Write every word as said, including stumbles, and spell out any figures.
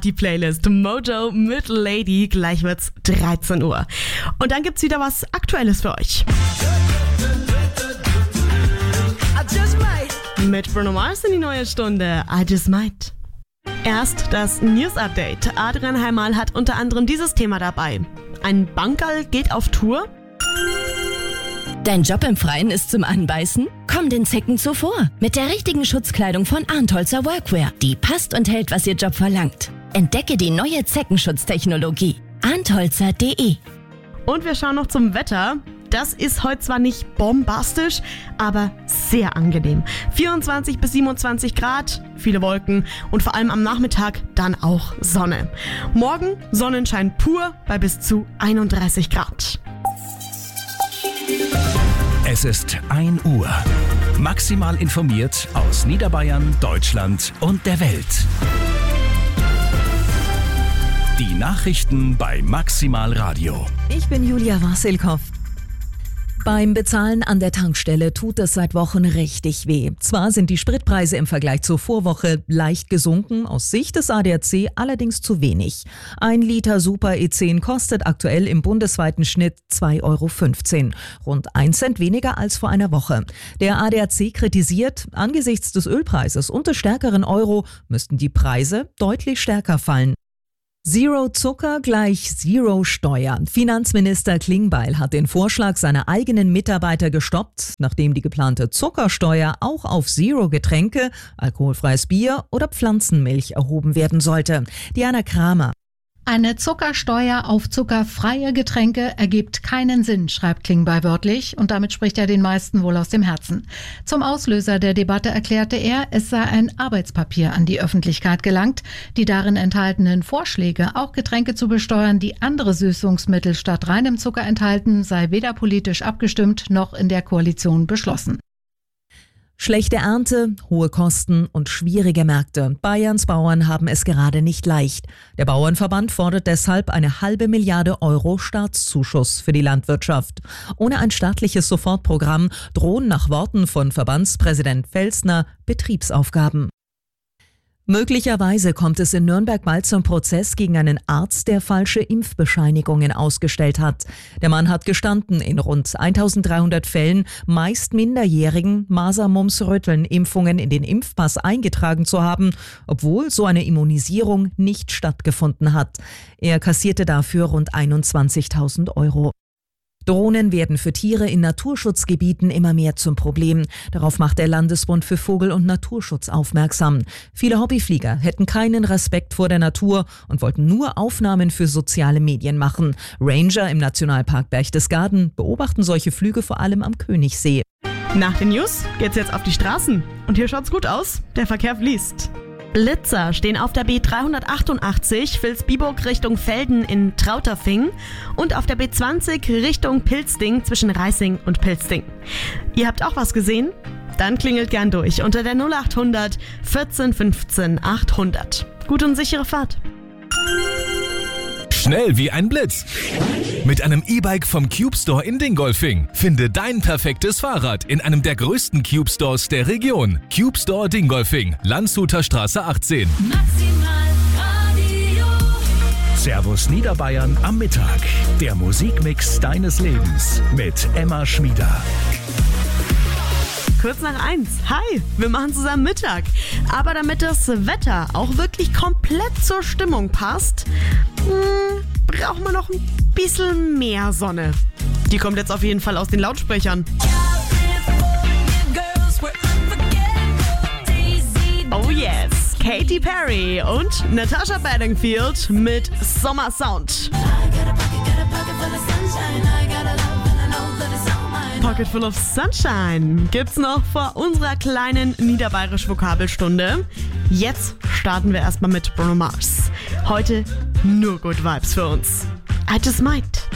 Die Playlist Mojo mit Lady, gleich wird's dreizehn Uhr. Und dann gibt's wieder was Aktuelles für euch. Mit Bruno Mars in die neue Stunde I Just Might. Erst das News-Update. Adrian Heimal hat unter anderem dieses Thema dabei. Ein Bankerl geht auf Tour. Dein Job im Freien ist zum Anbeißen? Komm den Zecken zuvor. Mit der richtigen Schutzkleidung von Arntholzer Workwear. Die passt und hält, was ihr Job verlangt. Entdecke die neue Zeckenschutztechnologie. arntholzer punkt de. Und wir schauen noch zum Wetter. Das ist heute zwar nicht bombastisch, aber sehr angenehm. vierundzwanzig bis siebenundzwanzig Grad, viele Wolken und vor allem am Nachmittag dann auch Sonne. Morgen Sonnenschein pur bei bis zu einunddreißig Grad. Es ist ein Uhr. Maximal informiert aus Niederbayern, Deutschland und der Welt. Die Nachrichten bei Maximal Radio. Ich bin Julia Wassilkow. Beim Bezahlen an der Tankstelle tut es seit Wochen richtig weh. Zwar sind die Spritpreise im Vergleich zur Vorwoche leicht gesunken, aus Sicht des A D A C allerdings zu wenig. Ein Liter Super E zehn kostet aktuell im bundesweiten Schnitt zwei Euro fünfzehn, rund ein Cent weniger als vor einer Woche. Der A D A C kritisiert, angesichts des Ölpreises und des stärkeren Euro müssten die Preise deutlich stärker fallen. Zero Zucker gleich Zero Steuer. Finanzminister Klingbeil hat den Vorschlag seiner eigenen Mitarbeiter gestoppt, nachdem die geplante Zuckersteuer auch auf Zero-Getränke, alkoholfreies Bier oder Pflanzenmilch erhoben werden sollte. Diana Kramer. Eine Zuckersteuer auf zuckerfreie Getränke ergibt keinen Sinn, schreibt Klingbeil wörtlich, und damit spricht er den meisten wohl aus dem Herzen. Zum Auslöser der Debatte erklärte er, es sei ein Arbeitspapier an die Öffentlichkeit gelangt. Die darin enthaltenen Vorschläge, auch Getränke zu besteuern, die andere Süßungsmittel statt reinem Zucker enthalten, sei weder politisch abgestimmt noch in der Koalition beschlossen. Schlechte Ernte, hohe Kosten und schwierige Märkte. Bayerns Bauern haben es gerade nicht leicht. Der Bauernverband fordert deshalb eine halbe Milliarde Euro Staatszuschuss für die Landwirtschaft. Ohne ein staatliches Sofortprogramm drohen nach Worten von Verbandspräsident Felsner Betriebsaufgaben. Möglicherweise kommt es in Nürnberg bald zum Prozess gegen einen Arzt, der falsche Impfbescheinigungen ausgestellt hat. Der Mann hat gestanden, in rund eintausenddreihundert Fällen, meist Minderjährigen, Masern-Mumps-Röteln-Impfungen in den Impfpass eingetragen zu haben, obwohl so eine Immunisierung nicht stattgefunden hat. Er kassierte dafür rund einundzwanzigtausend Euro. Drohnen werden für Tiere in Naturschutzgebieten immer mehr zum Problem. Darauf macht der Landesbund für Vogel- und Naturschutz aufmerksam. Viele Hobbyflieger hätten keinen Respekt vor der Natur und wollten nur Aufnahmen für soziale Medien machen. Ranger im Nationalpark Berchtesgaden beobachten solche Flüge vor allem am Königssee. Nach den News geht's jetzt auf die Straßen. Und hier schaut's gut aus. Der Verkehr fließt. Blitzer stehen auf der B dreihundertachtundachtzig Vilsbiburg Richtung Velden in Trauterfing und auf der B zwanzig Richtung Pilzding zwischen Reising und Pilzding. Ihr habt auch was gesehen? Dann klingelt gern durch unter der null achthundert vierzehn fünfzehn achthundert. Gute und sichere Fahrt. Schnell wie ein Blitz. Mit einem E-Bike vom Cube Store in Dingolfing. Finde dein perfektes Fahrrad in einem der größten Cube Stores der Region. Cube Store Dingolfing, Landshuter Straße achtzehn. Maximal Radio. Servus Niederbayern am Mittag. Der Musikmix deines Lebens mit Emma Schmieder. Kurz nach eins. Hi, wir machen zusammen Mittag. Aber damit das Wetter auch wirklich komplett zur Stimmung passt, mh, braucht man noch ein bisschen mehr Sonne. Die kommt jetzt auf jeden Fall aus den Lautsprechern. Oh yes, Katy Perry und Natasha Bedingfield mit Sommer Sound. Pocket full of Sunshine gibt's noch vor unserer kleinen niederbayerisch-Vokabelstunde. Jetzt starten wir erstmal mit Bruno Mars. Heute nur Good Vibes für uns. I Just Might.